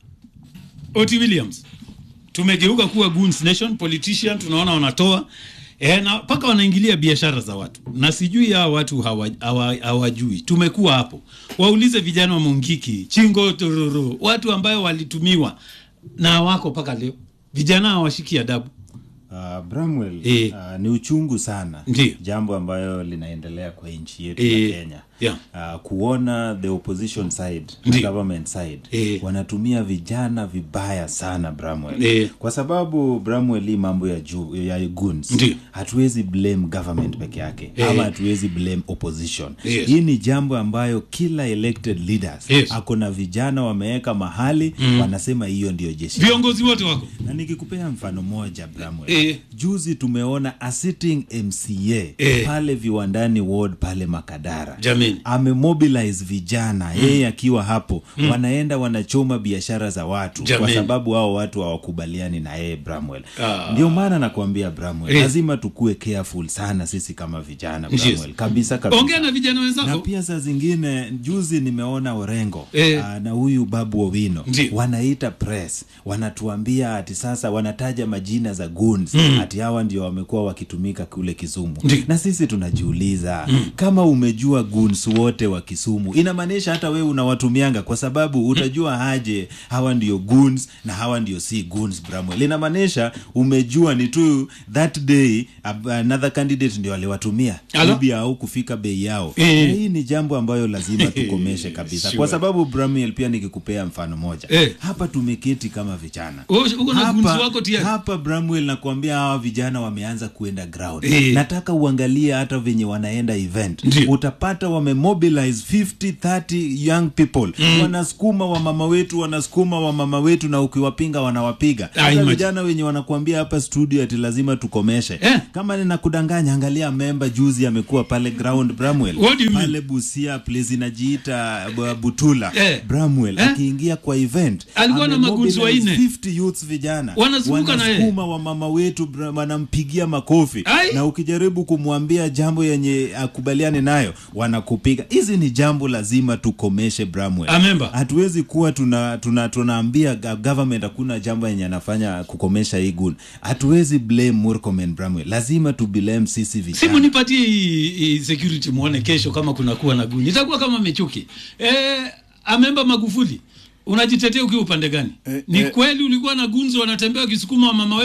[SPEAKER 2] Oti Williams. Tumegeuka kuwa goons nation, politician tunaona wanatoa eh na paka wanaingilia biashara za watu. Na sijui hao watu hawajui. Hawa, hawa tumekuwa hapo. Waulize vijana wa Mungiki, Chingo Tororo, watu ambao walitumiwa na wako paka leo. Vijana hawashiki adabu.
[SPEAKER 7] Uh, Bramwell, e. uh, ni uchungu sana. Ndiyo. Jambo ambayo linaendelea kwa nchi yetu e. ya Kenya. Yeah. Uh, kuona the opposition side, the government side e. wanatumia vijana vibaya sana Bramwell. E. Kwa sababu Bramwell mambo ya juu ya guns. Ndiyo. Hatuwezi blame government peke yake e. ama hatuwezi blame opposition. Yes. Hii ni jambo ambayo kila elected leaders yes. ako na vijana wameweka mahali mm. wanasema hiyo ndio jeshi.
[SPEAKER 2] Viongozi wote wako.
[SPEAKER 7] Na nikikupea mfano moja Bramwell. E. Juzi tumeona a sitting M C A e. pale Viwandani ward pale Makadara. Jamini. Amemobilize vijana mm. yeye akiwa hapo mm. wanaenda wanachoma biashara za watu. Jamini. Kwa sababu hao watu hawakubaliani na yeye Bramwell. Ah. Ndio maana nakwambia Bramwell e. lazima tukue careful sana sisi kama vijana Bramwell. Yes. Kabisa kabisa.
[SPEAKER 2] Ongea na vijana wenzako.
[SPEAKER 7] Na pia saa zingine juzi nimeona Orengo e. uh, na huyu Babu Owino wanaita press wanatuambia ati sasa wanataja majina za goons mm. ati hawa ndio wamekuwa wakitumika kule Kisumu. Ndi. Na sisi tunajiuliza mm. kama umejua goons wote wa Kisumu inamaanisha hata wewe unawatumianga kwa sababu utajua haje hawa ndio goons na hawa ndio si goons Bramwell. Inamaanisha umejua ni tu that day another candidate ndio aliwatumia bibi au kufika bei yao. E. Hii ni jambo ambayo lazima tukomeshe kabisa. Sure. Kwa sababu Bramwell pia nikikupea mfano moja. E. Hapa tumeketi kama vijana.
[SPEAKER 2] Uko na goons wako tia.
[SPEAKER 7] Hapa Bramwell nakwambia hawa vijana wameanza kuenda ground. E. Nataka uangalie hata venye wanaenda event. Ndiyo. Utapata wamemobilize fifty thirty young people. Mm. Wanasukuma wa mama wetu, wanasukuma wa mama wetu na ukiwapinga wanawapiga. Hata vijana wenye wanakuambia hapa studio ati lazima tukomeshe. Eh. Kama ninakudanganya angalia member juzi amekuwa pale ground Bramwell. Pale Busia place inajiita Butula. Eh. Bramwell eh? akiingia kwa event
[SPEAKER 2] alikuwa na magunzi wanne
[SPEAKER 7] fifty youths vijana.
[SPEAKER 2] Wanazunguka na yeye.
[SPEAKER 7] Wanasukuma wa mama wetu wanampigia makofi. Ai? Na ukijaribu kumwambia jambo yenye akubaliane nayo wanakupiga. Hizi ni jambo lazima tukomeshe Bramwell.
[SPEAKER 2] Amemba.
[SPEAKER 7] Hatuwezi kuwa tuna tuna tunaambia government hakuna jambo yenye anafanya kukomesha hii gun. Hatuwezi blame Murkomen Bramwell. Lazima tu blame sisi vijana.
[SPEAKER 2] Simu nipatie security muone kesho kama kuna kuwa na gun. Itakuwa kama mechuki. Eh Amemba Magufuli. Unajitetea ukiwa upande gani? Eh, ni eh, kweli ulikuwa na gunzo wanatembea kisukuma wa mama wetu?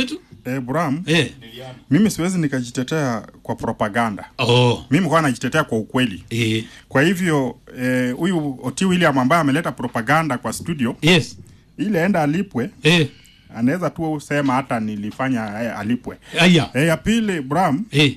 [SPEAKER 6] Eh, Bram.
[SPEAKER 2] Eh.
[SPEAKER 6] Mimi siwezi nikajitetea kwa propaganda.
[SPEAKER 2] Oh.
[SPEAKER 6] Mimi kwa najitetea kwa ukweli.
[SPEAKER 2] Eh.
[SPEAKER 6] Kwa hivyo huyu eh, Oti William ambaye ameleta propaganda kwa studio.
[SPEAKER 2] Yes.
[SPEAKER 6] Ile enda alipwe.
[SPEAKER 2] Eh.
[SPEAKER 6] Anaweza tu usema hata nilifanya eh, alipwe.
[SPEAKER 2] Aya.
[SPEAKER 6] Eh, ya pili Bram.
[SPEAKER 2] Eh.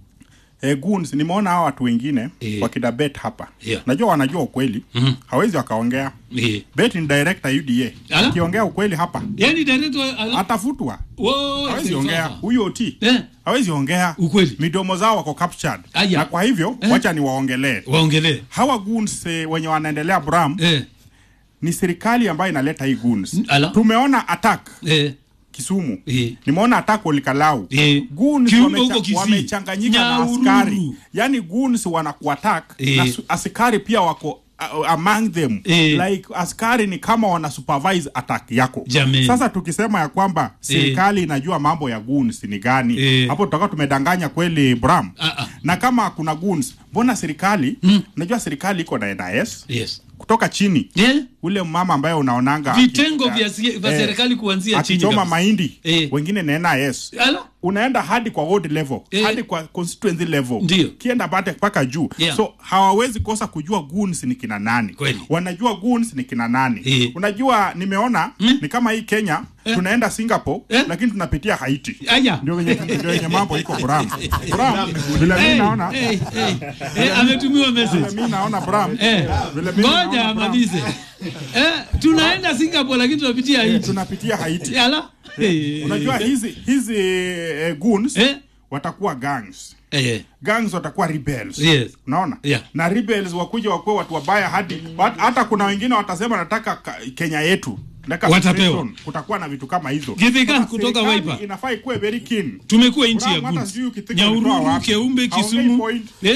[SPEAKER 6] Eh, goons nimeona hao watu wengine
[SPEAKER 2] eh.
[SPEAKER 6] wakidabet hapa.
[SPEAKER 2] Yeah.
[SPEAKER 6] Najua wanajua ukweli. Mm-hmm. Hawezi wakaongea.
[SPEAKER 2] Eh.
[SPEAKER 6] Bet in director U D A. Akiongea ukweli hapa.
[SPEAKER 2] Yaani director
[SPEAKER 6] atafutwa.
[SPEAKER 2] Wow,
[SPEAKER 6] hawezi ongea. Huyo Oti.
[SPEAKER 2] Eh.
[SPEAKER 6] Hawezi ongea.
[SPEAKER 2] Ukweli.
[SPEAKER 6] Midomo zao wako captured.
[SPEAKER 2] Aya.
[SPEAKER 6] Na kwa hivyo eh. wacha ni waongelee.
[SPEAKER 2] Waongelee.
[SPEAKER 6] Hawa goons eh, wenye wanaendelea Bram.
[SPEAKER 2] Eh.
[SPEAKER 6] Ni serikali ambayo inaleta hii goons. Tumeona attack.
[SPEAKER 2] Eh.
[SPEAKER 6] Kisumu.
[SPEAKER 2] Eh.
[SPEAKER 6] Nimeona attack Olikalau.
[SPEAKER 2] Eh.
[SPEAKER 6] Goons wamecha, wamechanganyika na askari. Yaani goons wanakuattack eh. na askari pia wako uh, among them. Eh. Like askari ni kama wana supervise attack yako.
[SPEAKER 2] Jamii.
[SPEAKER 6] Sasa tukisema ya kwamba serikali eh. inajua mambo ya goons ni gani, eh. hapo tutakuwa tumedanganya kweli Bram. Uh-uh. Na kama kuna goons, mbona serikali, mm. unajua serikali iko na N I S?
[SPEAKER 2] Yes.
[SPEAKER 6] Kutoka chini.
[SPEAKER 2] Yeah.
[SPEAKER 6] Ule mama ambaye unaonanga
[SPEAKER 2] vitengo vya eh, serikali kuanzia chini.
[SPEAKER 6] Akichoma mahindi,
[SPEAKER 2] eh.
[SPEAKER 6] wengine na N I S.
[SPEAKER 2] Ala?
[SPEAKER 6] Unaenda hadi kwa ward level, eh. hadi kwa constituency level.
[SPEAKER 2] Ndiyo.
[SPEAKER 6] Kienda bate mpaka juu. Yeah. So hawawezi kosa kujua goons ni kina nani.
[SPEAKER 2] Kweli.
[SPEAKER 6] Wanajua goons ni kina nani.
[SPEAKER 2] Eh.
[SPEAKER 6] Unajua nimeona mm. ni kama hii Kenya eh. tunaenda Singapore eh. lakini tunapitia Haiti.
[SPEAKER 2] Aya.
[SPEAKER 6] Ndio wenye ndio wenye mambo iko Bram. Bram vile mimi naona
[SPEAKER 2] eh eh eh ametumiwa message.
[SPEAKER 6] Vile mimi naona Bram.
[SPEAKER 2] Eh. Ngoja amalize. Eh tunaenda Singapore lakini tunapitia Haiti.
[SPEAKER 6] Tunapitia Haiti.
[SPEAKER 2] Yala.
[SPEAKER 6] Hey. Unajua hizi hizi eh, goons eh? watakuwa gangs.
[SPEAKER 2] Eh.
[SPEAKER 6] Gangs watakuwa rebels.
[SPEAKER 2] Yes.
[SPEAKER 6] Unaona?
[SPEAKER 2] Yeah.
[SPEAKER 6] Na rebels wakuja wakuwa watu wabaya hadi hata kuna wengine watasema nataka Kenya yetu.
[SPEAKER 2] Watapewa.
[SPEAKER 6] Kutakuwa na vitu kama hizo.
[SPEAKER 2] Githika kutoka Wiper.
[SPEAKER 6] Inafaa ikuwe very keen.
[SPEAKER 2] Tumekuwa nchi ya goods. Nyaururu, Keumbe, Kisumu. Eh?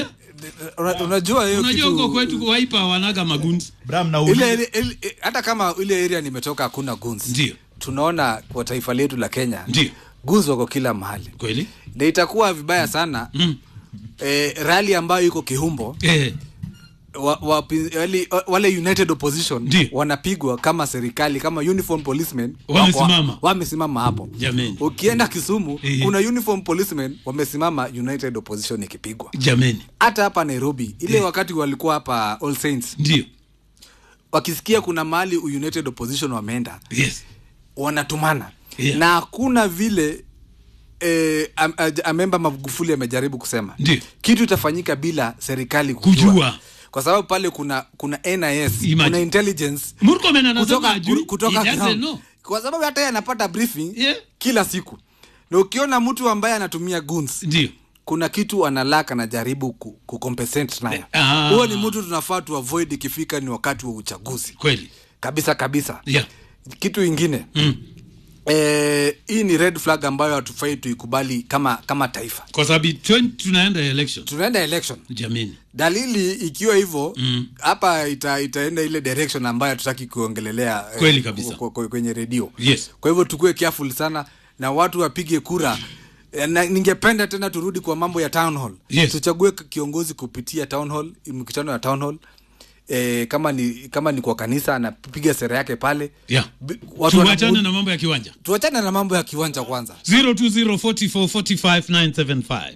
[SPEAKER 3] Unajua hiyo kitu.
[SPEAKER 2] Unajua kwa kwetu Wiper wanaga maguns.
[SPEAKER 3] Bram na ile hata kama ile area nimetoka hakuna guns.
[SPEAKER 2] Ndio.
[SPEAKER 3] Tunaona kwa taifa letu la Kenya.
[SPEAKER 2] Ndio.
[SPEAKER 3] Guns wako kila mahali.
[SPEAKER 2] Kweli?
[SPEAKER 3] Na itakuwa vibaya sana. Mm. Eh, rally ambayo iko Kihumbo.
[SPEAKER 2] Eh.
[SPEAKER 3] Wa, wa, wale, wale United Opposition
[SPEAKER 2] Ndi.
[SPEAKER 3] wanapigwa kama serikali kama uniform policemen
[SPEAKER 2] wamesimama
[SPEAKER 3] wamesimama hapo.
[SPEAKER 2] Jameni.
[SPEAKER 3] Ukienda Kisumu e. kuna uniform policemen wamesimama United Opposition ikipigwa.
[SPEAKER 2] Jameni.
[SPEAKER 3] Hata hapa Nairobi ile e. wakati walikuwa hapa All Saints.
[SPEAKER 2] Ndio.
[SPEAKER 3] Wakisikia kuna mahali United Opposition wameenda.
[SPEAKER 2] Yes.
[SPEAKER 3] Wanatumana.
[SPEAKER 2] Yeah.
[SPEAKER 3] Na hakuna vile eh amemba Magufuli amejaribu kusema.
[SPEAKER 2] Ndiyo.
[SPEAKER 3] Kitu itafanyika bila serikali kujua.
[SPEAKER 2] Kujua.
[SPEAKER 3] Kwa sababu pale kuna kuna N I S,
[SPEAKER 2] Imagine.
[SPEAKER 3] kuna intelligence.
[SPEAKER 2] Murkomen anasema
[SPEAKER 3] kutoka, kutoka no. Kwa sababu hata yeye anapata briefing
[SPEAKER 2] yeah.
[SPEAKER 3] kila siku. Na ukiona mtu ambaye anatumia guns,
[SPEAKER 2] ndio
[SPEAKER 3] kuna kitu analaka na jaribu ku, ku compensate nayo. Huo ni mtu tunafaa tu avoid ikifika ni wakati wa uchaguzi.
[SPEAKER 2] Kweli.
[SPEAKER 3] Kabisa kabisa.
[SPEAKER 2] Yeah.
[SPEAKER 3] Kitu ingine. Mm. Eh, hii ni red flag ambayo hatufai tuikubali kama kama taifa.
[SPEAKER 2] Kwa sababu tunaenda election.
[SPEAKER 3] Tunaenda election.
[SPEAKER 2] Jamini.
[SPEAKER 3] Dalili ikiwa hivyo hapa mm. ita, itaenda ile direction ambayo tutaki kuongelelea
[SPEAKER 2] kweli kabisa
[SPEAKER 3] eh, kwenye radio.
[SPEAKER 2] Yes.
[SPEAKER 3] Kwa hivyo tukue careful sana na watu wapige kura. Na ningependa tena turudi kwa mambo ya town hall.
[SPEAKER 2] Yes.
[SPEAKER 3] Tuchague kiongozi kupitia town hall, mkutano ya town hall. Eh, kama ni kama ni kwa kanisa anapiga sera yake pale.
[SPEAKER 2] Yeah. Tuachane na mambo ya kiwanja.
[SPEAKER 3] Tuachane na mambo ya kiwanja kwanza.
[SPEAKER 2] zero two zero four four four five nine seven five.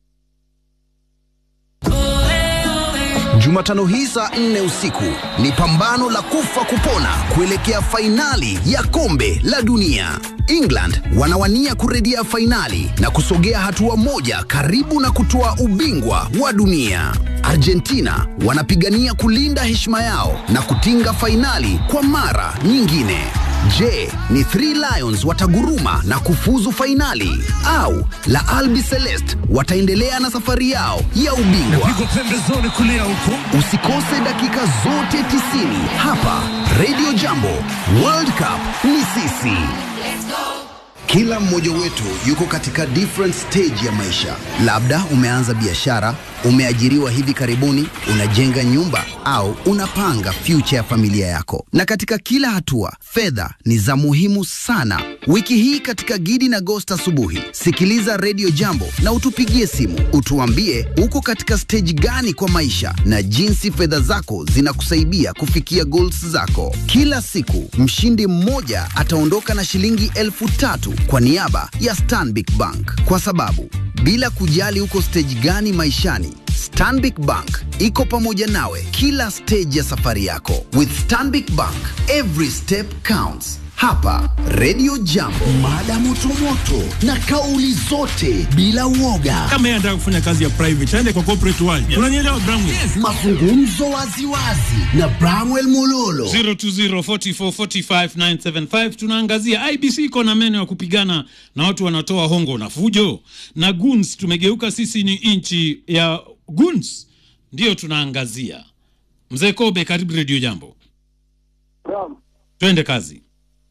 [SPEAKER 1] Jumatano hii saa nne usiku ni pambano la kufa kupona kuelekea fainali ya kombe la dunia. England wanawania kurejea fainali na kusogea hatua moja karibu na kutoa ubingwa wa dunia. Argentina wanapigania kulinda heshima yao na kutinga fainali kwa mara nyingine. Je, ni Three Lions wataguruma na kufuzu fainali au La Albi Celeste wataendelea na safari yao ya ubingwa? Usikose dakika zote tisini hapa Radio Jambo. World Cup ni sisi. Kila mmoja wetu yuko katika different stage ya maisha. Labda umeanza biashara, umeajiriwa hivi karibuni, unajenga nyumba au unapanga future ya familia yako. Na katika kila hatua, fedha ni za muhimu sana. Wiki hii katika Gidi na Ghost asubuhi, sikiliza Radio Jambo na utupigie simu. Utuambie uko katika stage gani kwa maisha na jinsi fedha zako zinakusaidia kufikia goals zako. Kila siku, mshindi mmoja ataondoka na shilingi elfu tatu kwa niaba ya Stanbic Bank. Kwa sababu, bila kujali uko stage gani maishani, Stanbic Bank iko pamoja nawe kila stage ya safari yako. With Stanbic Bank, every step counts. Hapa Radio Jambo, mada motomoto na kauli zote bila uoga.
[SPEAKER 12] Kama yeye anataka kufanya kazi ya private, aende kwa corporate world. Unanielewa Bramwell?
[SPEAKER 1] Yes, mazungumzo waziwazi na Bramwell Mololo.
[SPEAKER 2] zero two zero four four four five nine seven five. Tunaangazia I B C iko na meno ya kupigana na watu wanatoa hongo na fujo. Na goons, tumegeuka sisi ni inchi ya goons. Ndio tunaangazia. Mzee Kobe, karibu Radio Jambo.
[SPEAKER 13] Bram.
[SPEAKER 2] Twende kazi.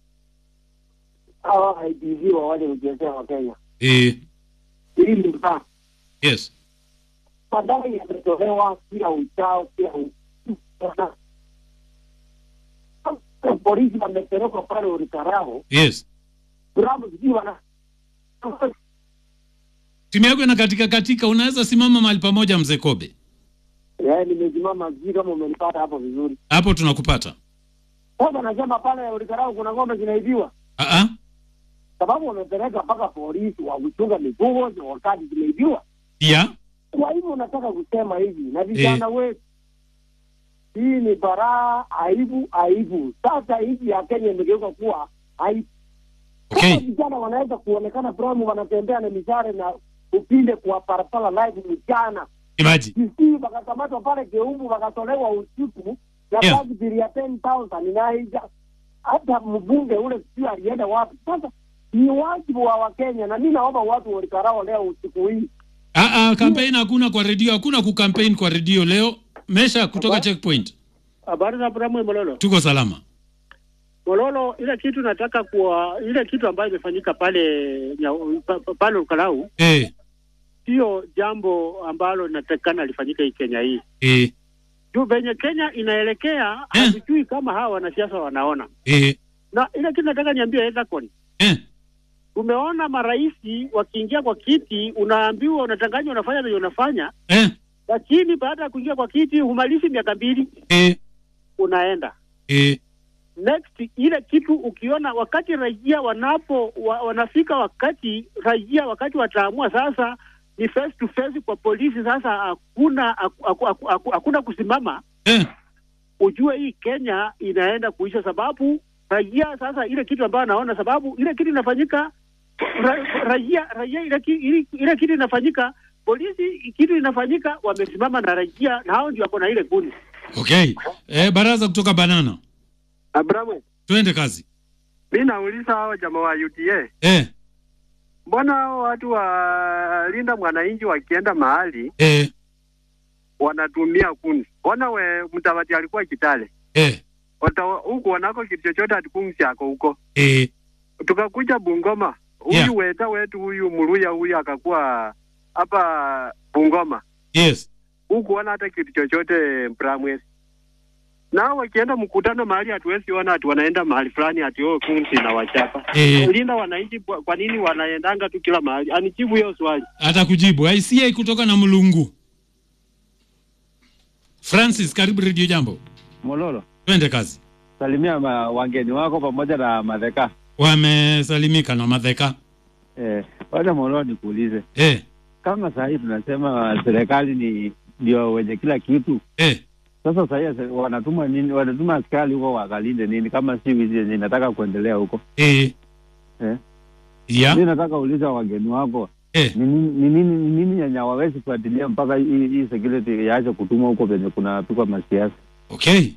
[SPEAKER 13] Hawa I B C wa wale ujezea wa Kenya.
[SPEAKER 2] Eh.
[SPEAKER 13] Hili ni mbaya.
[SPEAKER 2] Yes.
[SPEAKER 13] Madai yametolewa kila uchao, kila uchao. Polisi wamepelekwa pale Ulikarao.
[SPEAKER 2] Yes.
[SPEAKER 13] Bram sijui wana.
[SPEAKER 2] Timu yako na katika katika, unaweza simama mahali pamoja Mzee Kobe?
[SPEAKER 13] Eh, nimesimama sijui kama umenipata hapo vizuri.
[SPEAKER 2] Hapo tunakupata.
[SPEAKER 13] Sasa nasema pale Ulikarao kuna ng'ombe zinaibiwa.
[SPEAKER 2] Ah ah.
[SPEAKER 13] Sababu wamepeleka mpaka polisi wa kuchunga mifugo wakati zimeibiwa.
[SPEAKER 2] Yeah.
[SPEAKER 13] Kwa hivyo nataka kusema hivi na vijana eh, wetu, hii ni baraa, aibu, aibu. Sasa hivi ya Kenya imegeuka kuwa aibu.
[SPEAKER 2] Okay.
[SPEAKER 13] Sasa vijana wanaweza kuonekana Bramu wanatembea na mishare na upinde kwa parapala live mchana.
[SPEAKER 2] Imagine.
[SPEAKER 13] Sisi wakakamatwa pale Keumbu wakatolewa usiku na
[SPEAKER 2] yeah,
[SPEAKER 13] kazi biria ten thousand na hija. Hata mbunge ule sio alienda wapi. Sasa ni wajibu wa Wakenya na mimi naomba watu Walikarao leo usiku hii.
[SPEAKER 2] Ah ah, campaign hakuna kwa radio, hakuna ku campaign kwa radio leo. Mesha kutoka Aba? Checkpoint.
[SPEAKER 14] Habari za Bramwell Mololo.
[SPEAKER 2] Tuko salama.
[SPEAKER 14] Mololo, ile kitu nataka kuwa ile kitu ambayo imefanyika pale pale Ukalau.
[SPEAKER 2] Eh.
[SPEAKER 14] Sio jambo ambalo linatakana lifanyike hii Kenya hii.
[SPEAKER 2] Eh.
[SPEAKER 14] Juu venye Kenya inaelekea, eh, hatujui kama hawa wanasiasa wanaona.
[SPEAKER 2] Eh.
[SPEAKER 14] Na ile kitu nataka niambie Edakon.
[SPEAKER 2] Eh.
[SPEAKER 14] Umeona maraisi wakiingia kwa kiti, unaambiwa unatanganya unafanya vile unafanya.
[SPEAKER 2] Eh.
[SPEAKER 14] Lakini baada ya kuingia kwa kiti humalizi miaka mbili.
[SPEAKER 2] Eh.
[SPEAKER 14] Unaenda.
[SPEAKER 2] Eh.
[SPEAKER 14] Next, ile kitu ukiona wakati raia wanapo wa, wanafika wakati raia wakati wataamua sasa ni face to face kwa polisi, sasa hakuna hakuna kusimama.
[SPEAKER 2] Eh.
[SPEAKER 14] Ujue hii Kenya inaenda kuisha, sababu raia sasa ile kitu ambayo naona, sababu ile kitu inafanyika ra, raia raia ile, ile, ile kitu inafanyika polisi, kitu inafanyika wamesimama na raia, na hao ndio wako na ile kuni.
[SPEAKER 2] Okay. Eh, baraza kutoka Banana.
[SPEAKER 15] Abramu.
[SPEAKER 2] Twende kazi.
[SPEAKER 15] Mimi nauliza hao jamaa wa U D A.
[SPEAKER 2] Eh.
[SPEAKER 15] Mbona watu wa linda mwananchi wakienda mahali
[SPEAKER 2] eh,
[SPEAKER 15] wanatumia kuni? Mbona we Mtavati alikuwa Kitale?
[SPEAKER 2] Eh.
[SPEAKER 15] Wata huko wanako kitu chochote atikungi yako huko.
[SPEAKER 2] Eh.
[SPEAKER 15] Tukakuja Bungoma. Huyu yeah, weta wetu huyu Muluya huyu akakuwa hapa Bungoma.
[SPEAKER 2] Yes.
[SPEAKER 15] Huko wana hata kitu chochote Bramwell. Na wakienda mkutano mahali hatuwezi ona ati wanaenda mahali fulani ati oh kunsi na wachapa.
[SPEAKER 2] Eh.
[SPEAKER 15] Linda wananchi kwa nini wanaendanga tu kila mahali? Anijibu hiyo swali.
[SPEAKER 2] Hata kujibu. I C A kutoka na Mulungu. Francis, karibu Radio Jambo.
[SPEAKER 16] Mololo.
[SPEAKER 2] Twende kazi.
[SPEAKER 16] Salimia ma, wageni wako pamoja na Madheka.
[SPEAKER 2] Wamesalimika na Madheka.
[SPEAKER 16] Eh, wale Mololo nikuulize.
[SPEAKER 2] Eh.
[SPEAKER 16] Kama sasa hivi tunasema serikali ni ndio wenye kila kitu.
[SPEAKER 2] Eh.
[SPEAKER 16] Sasa sasa wanatuma nini? Wanatuma askari huko wakalinde nini kama si wizi yenye nataka kuendelea huko?
[SPEAKER 2] Eh.
[SPEAKER 16] Eh.
[SPEAKER 2] Yeah.
[SPEAKER 16] Mimi nataka uliza wageni wako.
[SPEAKER 2] Eh.
[SPEAKER 16] Ni nini ni nini nini yenye hawawezi kufuatilia mpaka hii hii security yaache kutumwa huko penye kuna pigwa masiasa.
[SPEAKER 2] Okay.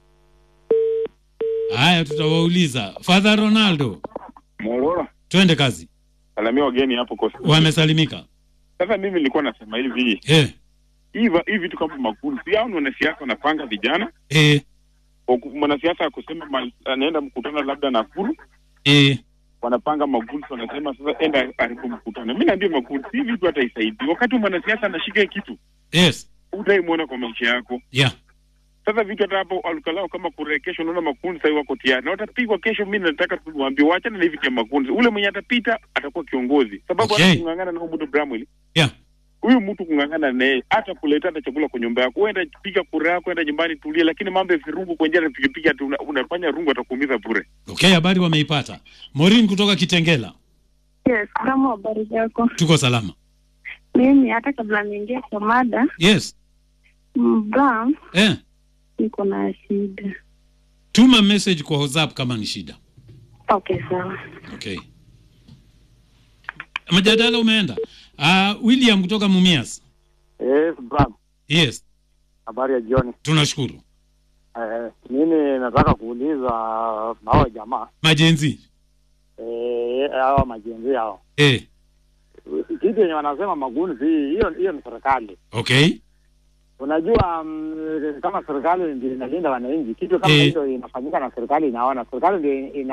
[SPEAKER 2] Haya tutawauliza. Father Ronaldo.
[SPEAKER 17] Morora.
[SPEAKER 2] Twende kazi.
[SPEAKER 17] Salamia wageni hapo kosa.
[SPEAKER 2] Wamesalimika.
[SPEAKER 17] Sasa mimi nilikuwa nasema hivi.
[SPEAKER 2] Eh.
[SPEAKER 17] Hivi hivi vitu kama makundi. Si hao wanasiasa wanapanga vijana.
[SPEAKER 2] Eh.
[SPEAKER 17] Mwanasiasa akusema anaenda mkutano labda Nakuru.
[SPEAKER 2] Eh.
[SPEAKER 17] Wanapanga makundi wanasema sasa enda karibu mkutano. Mimi naambia makundi hivi vitu hata isaidi. Wakati mwanasiasa anashika kitu.
[SPEAKER 2] Yes.
[SPEAKER 17] Utaimuona kwa maisha yako.
[SPEAKER 2] Yeah.
[SPEAKER 17] Sasa vitu hata hapo Olkalao kama kurekesho unaona makundi sasa wako tayari. Na watapigwa kesho. Mimi nataka tuwaambie waachane na hivi vya makundi. Ule mwenye atapita atakuwa kiongozi. Sababu
[SPEAKER 2] Okay.
[SPEAKER 17] hata kungangana na mtu Bramwell.
[SPEAKER 2] Yeah.
[SPEAKER 17] Huyu mtu kungangana naye hata kuleta hata chakula kwa nyumba yako. Uenda piga kura yako, enda nyumbani tulie, lakini mambo ya virungu kwa njia ya pikipiki ati una, unafanya rungu atakuumiza bure.
[SPEAKER 2] Okay, habari wameipata. Maureen kutoka Kitengela.
[SPEAKER 18] Yes, kama habari yako.
[SPEAKER 2] Tuko salama.
[SPEAKER 18] Mimi hata kabla niingie kwa mada.
[SPEAKER 2] Yes.
[SPEAKER 18] Mbram.
[SPEAKER 2] Eh.
[SPEAKER 18] Niko na shida.
[SPEAKER 2] Tuma message kwa WhatsApp kama ni shida.
[SPEAKER 18] Okay, sawa.
[SPEAKER 2] Okay. Mjadala umeenda. Uh, William kutoka Mumias.
[SPEAKER 19] Yes, Bram.
[SPEAKER 2] Yes.
[SPEAKER 19] Habari ya jioni.
[SPEAKER 2] Tunashukuru.
[SPEAKER 19] Eh, mimi nataka kuuliza hao jamaa.
[SPEAKER 2] Majenzi.
[SPEAKER 19] Eh, hao majenzi hao.
[SPEAKER 2] Eh.
[SPEAKER 19] Kitu yenye wanasema magunzi, hiyo hiyo ni serikali.
[SPEAKER 2] Okay.
[SPEAKER 19] Unajua um, kama serikali ndio inalinda wananchi, kitu kama
[SPEAKER 2] Eh.
[SPEAKER 19] hiyo inafanyika na serikali inaona. Serikali ndio ina